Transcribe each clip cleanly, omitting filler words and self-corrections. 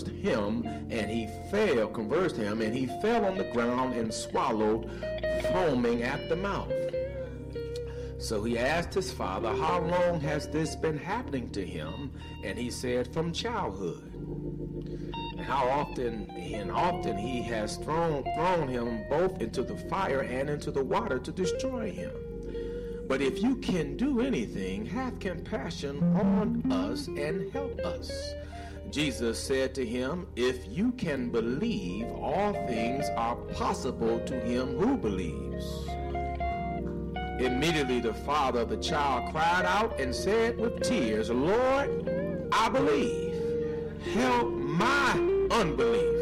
conversed him, and he fell on the ground and swallowed, foaming at the mouth. So he asked his father, how long has this been happening to him? And he said, from childhood. And often he has thrown him both into the fire and into the water to destroy him. But if you can do anything, have compassion on us and help us. Jesus said to him, if you can believe, all things are possible to him who believes. Immediately the father of the child cried out and said with tears, Lord, I believe. Help my unbelief.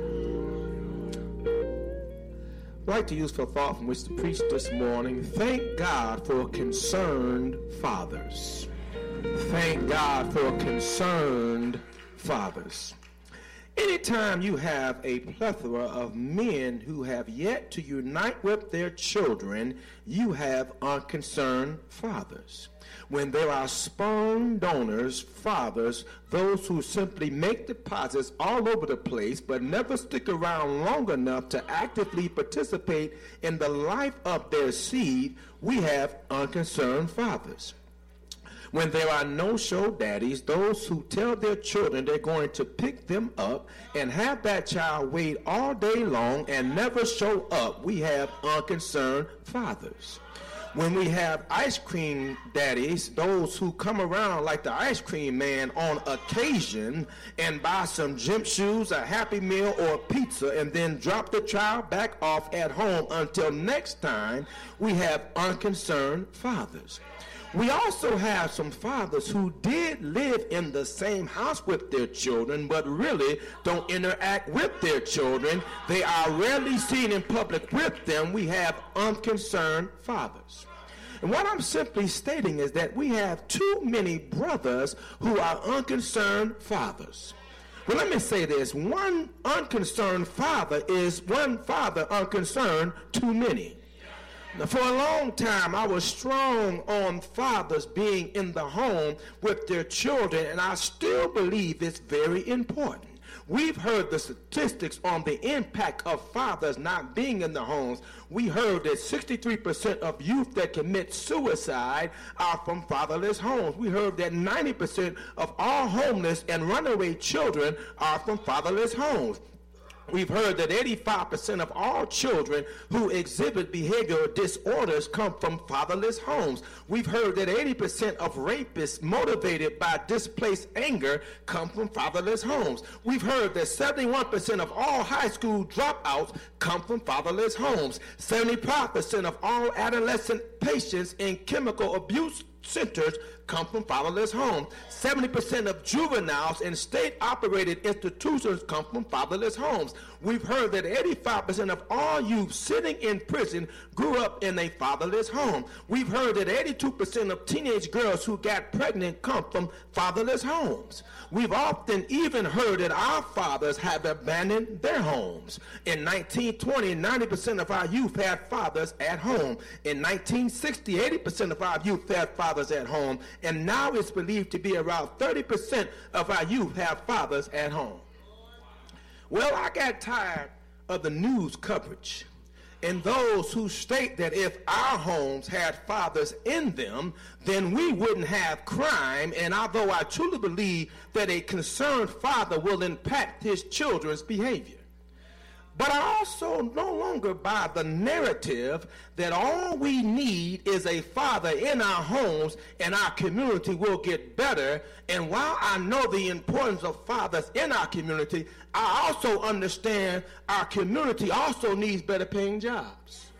I'd like to use for thought from which to preach this morning. Thank God for concerned fathers. Thank God for concerned fathers. Anytime you have a plethora of men who have yet to unite with their children, you have unconcerned fathers. When there are sperm donors, fathers, those who simply make deposits all over the place but never stick around long enough to actively participate in the life of their seed, we have unconcerned fathers. When there are no-show daddies, those who tell their children they're going to pick them up and have that child wait all day long and never show up, we have unconcerned fathers. When we have ice cream daddies, those who come around like the ice cream man on occasion and buy some gym shoes, a Happy Meal, or a pizza, and then drop the child back off at home until next time, we have unconcerned fathers. We also have some fathers who did live in the same house with their children, but really don't interact with their children. They are rarely seen in public with them. We have unconcerned fathers. And what I'm simply stating is that we have too many brothers who are unconcerned fathers. Well, let me say this. One unconcerned father is one father unconcerned too many. Now, for a long time, I was strong on fathers being in the home with their children, and I still believe it's very important. We've heard the statistics on the impact of fathers not being in the homes. We heard that 63% of youth that commit suicide are from fatherless homes. We heard that 90% of all homeless and runaway children are from fatherless homes. We've heard that 85% of all children who exhibit behavioral disorders come from fatherless homes. We've heard that 80% of rapists motivated by displaced anger come from fatherless homes. We've heard that 71% of all high school dropouts come from fatherless homes. 75% of all adolescent patients in chemical abuse centers come from fatherless homes. 70% of juveniles in state-operated institutions come from fatherless homes. We've heard that 85% of all youth sitting in prison grew up in a fatherless home. We've heard that 82% of teenage girls who got pregnant come from fatherless homes. We've often even heard that our fathers have abandoned their homes. In 1920, 90% of our youth had fathers at home. In 1960, 80% of our youth had fathers at home. And now it's believed to be around 30% of our youth have fathers at home. Well, I got tired of the news coverage and those who state that if our homes had fathers in them, then we wouldn't have crime. And although I truly believe that a concerned father will impact his children's behavior, but I also no longer buy the narrative that all we need is a father in our homes and our community will get better. And while I know the importance of fathers in our community, I also understand our community also needs better paying jobs.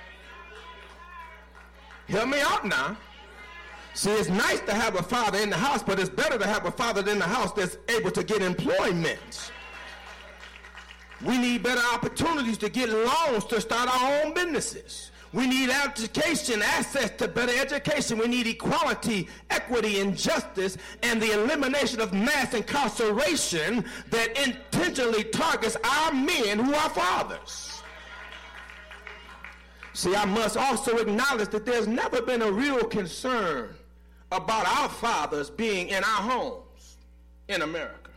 Help me out now. See, it's nice to have a father in the house, but it's better to have a father in the house that's able to get employment. We need better opportunities to get loans to start our own businesses. We need education, access to better education. We need equality, equity, and justice, and the elimination of mass incarceration that intentionally targets our men who are fathers. See, I must also acknowledge that there's never been a real concern about our fathers being in our homes in America.